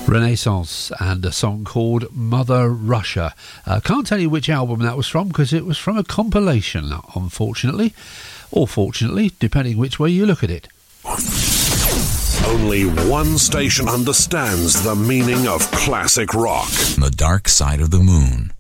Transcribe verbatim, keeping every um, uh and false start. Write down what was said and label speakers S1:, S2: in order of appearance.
S1: Renaissance and a song called Mother Russia. Uh, can't tell you which album that was from because it was from a compilation, unfortunately, or fortunately, depending which way you look at it.
S2: Only one station understands the meaning of classic rock.
S3: The Dark Side of the Moon.